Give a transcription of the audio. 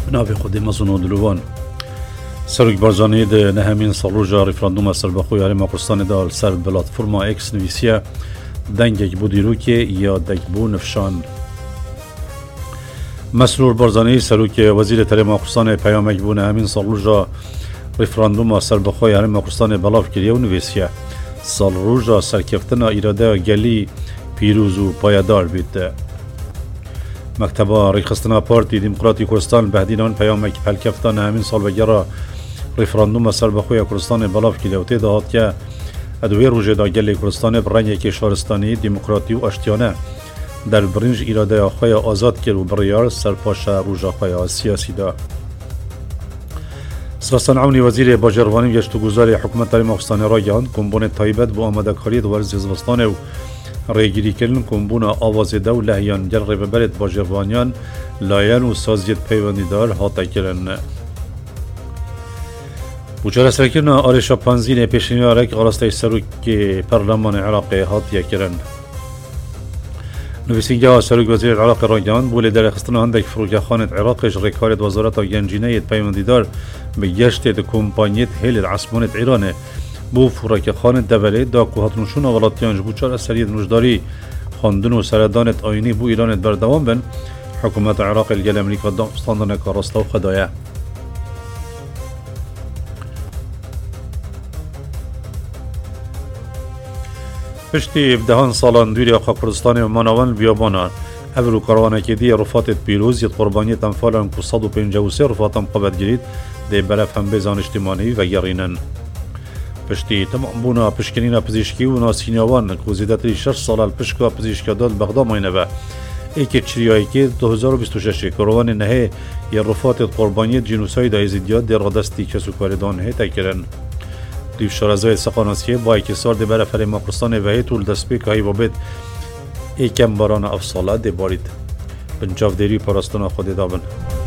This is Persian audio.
بنابه خود مزون و دلوان سرک برزانی ده نهمین سالوجا ریفراندوم سربخوی هرم کردستان دال سر پلتفرما اکس نویسیه دنگک بودی رو که یا دنگ بو نفشان مسرور برزانی سروک وزیر تعلیم کردستان پیامک بو نهمین سالوجا ریفراندوم سربخوی هرم کردستان بلاف کریه و نویسیه سالوجا سرکفتن ایراده گلی پیروز و پایدار بید. مکتب ریخستنا پارتی دموکراتی کردستان بهدینان پیامک پلکفتان همین سال بگیره ریفراندوم سربخوی کردستان بلاف کلیه و تداهد که ادوی روژه دا گلی کردستان برنگه که شهرستانی دموکراتی و اشتیانه در برنج ایراده آخوی آزاد کرد و بریار سرپاش روژه آخوی سیاسی دا. سرستان عونی وزیر باجروانی گشت و گزار حکومت تعلیم کردستان را گاند کمبون تایبت با آماده کاری ورز زمستان و ریگیری کردن کمبون آوازده و لحیان گل ریبرد باجروانیان لاین و سازیت پیوندیدار هاته کردن. بوچار سرکرنا آرشا پانزین پیشنی آرک آراسته سروک پارلمان عراق هاتیه کردن. نویسنگاه سروک وزیر العراق را گاند بوله در خستنا هندک فروگه خانت عراقش ریکارد وزارت گنجینه پیوندیدار به گشت کمپانیت هیل عصمانت ایرانه بو فروگه خانت دوله دا که هاتنوشون ولاتیانج بوچار سرید نوشداری خاندن و سردانت آینی بو ایرانت بردوام بن حکومت عراق الگل امریکا دانستاندن کاراستا و خدایه. پشتی بدهان سالان دوری آقا کردستان و مناون بیابانا اولو کاروانه که دی رفات پیروز ید قربانیت انفالان که 153 رفاتم قبط گرید دی بلف هم بیزان اجتماعی و گرینن. پشتی تمام بونا پشکنین پزیشکی و ناسینیوان که زیدتری 6 سال پشکا پزیشکا داد بغدا ماینه و ایک چریایی که 2026 کاروان نهه ید رفات قربانیت جنوسای دا ازیدیات دی رادستی کسو کاردان هی تکرن. دیو شرازای سقاناسیه با اکسار دی برف هرم کردستان و هی طول دسپی که هی بابید ایکم باران افصاله دی بارید. بنجاف دیری پاراستان خود دابن.